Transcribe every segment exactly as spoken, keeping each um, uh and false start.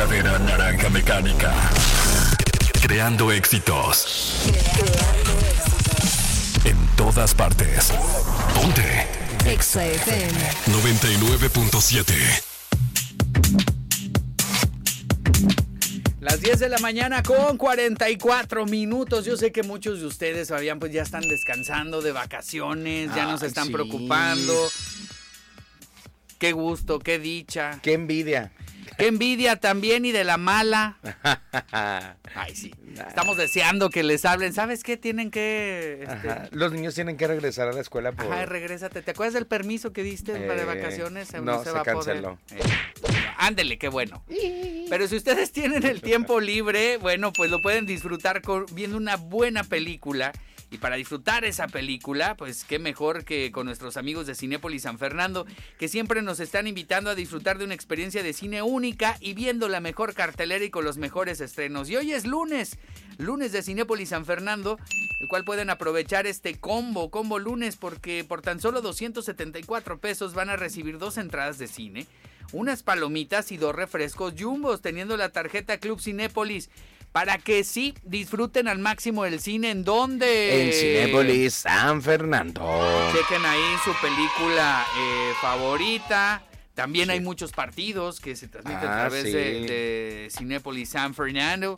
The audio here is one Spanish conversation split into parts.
verdadera naranja mecánica. Creando éxitos. Creando éxitos. En todas partes. Ponte. Exa F M. noventa y nueve punto siete. Las diez de la mañana con cuarenta y cuatro minutos. Yo sé que muchos de ustedes, Fabián, pues ya están descansando de vacaciones, ya Ay, no se están sí. preocupando. Qué gusto, qué dicha. Qué envidia. Qué envidia también y de la mala. Ay, sí. Estamos deseando que les hablen. ¿Sabes qué? Tienen que... Este... Ajá. Los niños tienen que regresar a la escuela por... Ajá, regrésate. ¿Te acuerdas del permiso que diste Eh, para vacaciones? no, No se, se va canceló. a poder. Eh, ándele, qué bueno. Pero si ustedes tienen el tiempo libre, bueno, pues lo pueden disfrutar con, viendo una buena película. Y para disfrutar esa película, pues qué mejor que con nuestros amigos de Cinépolis San Fernando, que siempre nos están invitando a disfrutar de una experiencia de cine única y viendo la mejor cartelera y con los mejores estrenos. Y hoy es lunes, lunes de Cinépolis San Fernando, el cual pueden aprovechar este combo, combo lunes, porque por tan solo doscientos setenta y cuatro pesos van a recibir dos entradas de cine, unas palomitas y dos refrescos Jumbos, teniendo la tarjeta Club Cinépolis. Para que sí disfruten al máximo el cine. ¿En dónde? En Cinépolis San Fernando. Chequen ahí su película eh, favorita. También Sí. hay muchos partidos que se transmiten Ah, a través sí. de, de Cinépolis San Fernando.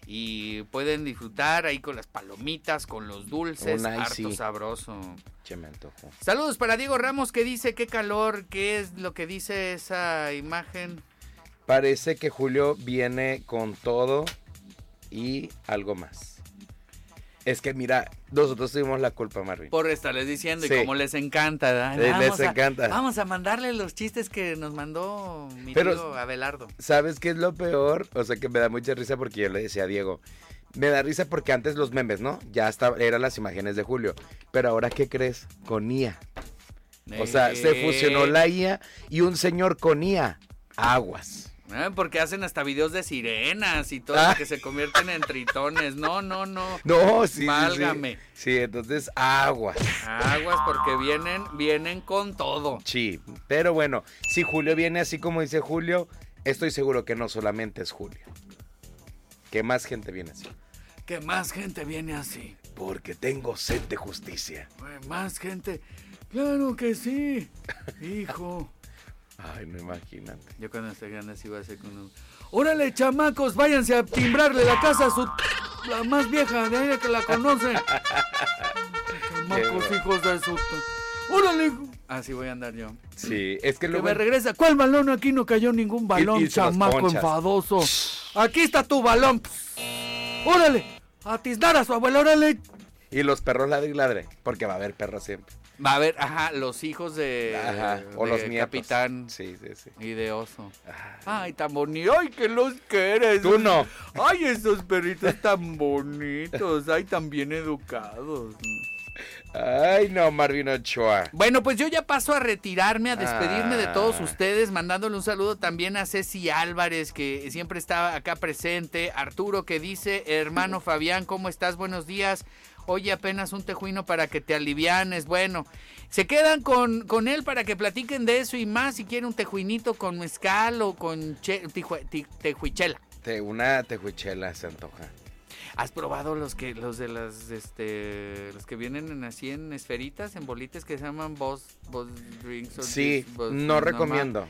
Y pueden disfrutar ahí con las palomitas, con los dulces. Un Harto icy. sabroso. Che, me antojo. Saludos para Diego Ramos, que dice qué calor, qué es lo que dice esa imagen. Parece que Julio viene con todo y algo más. Es que mira, nosotros tuvimos la culpa, Marvin. Por estarles diciendo, Sí. y como les encanta, ¿verdad? Sí, les Vamos a- encanta. Vamos a mandarle los chistes que nos mandó mi Pero- tío Abelardo. ¿Sabes qué es lo peor? O sea, que me da mucha risa porque yo le decía a Diego, me da risa porque antes los memes, ¿no? Ya hasta eran las imágenes de Julio. Pero ahora, ¿qué crees? Con I A. O sea, se Eh, fusionó la I A y un señor con I A. Aguas. eh, Porque hacen hasta videos de sirenas y todo, Ah. que se convierten en tritones. No, no, no. No, sí, sí, Válgame. Sí, sí, entonces aguas. Aguas, porque vienen, vienen con todo. Sí, pero bueno, si Julio viene así como dice Julio, estoy seguro que no solamente es Julio. Que más gente viene así. Que más gente viene así. Porque tengo sed de justicia. Eh, Más gente. Claro que sí. Hijo. Ay, no, imagínate. Yo cuando esté grande así voy a ser con un... ¡Órale, chamacos! Váyanse a timbrarle la casa a su... La más vieja de ahí que la conoce. Chamacos, Qué hijos de su... ¡Órale! hijo! Así voy a andar yo. Sí, es que Que luego... me regresa. ¿Cuál balón? Aquí no cayó ningún balón, Y- y se los chamaco ponchas. enfadoso. Aquí está tu balón. ¡Órale! A tiznar a su abuela, órale. Y los perros ladre y ladre, porque va a haber perros siempre. Va a haber, ajá, los hijos de... Ajá, o de los nietos. Capitán Sí, sí, sí. y de Oso. Ay, Ay, tan bonito. Ay, que los quieres. Tú no. Ay, esos perritos tan bonitos. Ay, tan bien educados. Ay, no, Marvin Ochoa. Bueno, pues yo ya paso a retirarme, a despedirme de todos Ah. ustedes, mandándole un saludo también a Ceci Álvarez, que siempre está acá presente. Arturo, que dice, hermano Fabián, ¿cómo estás? Buenos días. Oye, apenas un tejuino para que te alivianes. Bueno, se quedan con, con él para que platiquen de eso y más. Si quieren un tejuinito con mezcal o con che, tijue- ti- tejuichela. Te, una tejuichela se antoja. ¿Has probado los que los de las este los que vienen en, así en esferitas, en bolitas que se llaman Boss Boss Drinks? O Sí, Dis- Boss- no ma- recomiendo.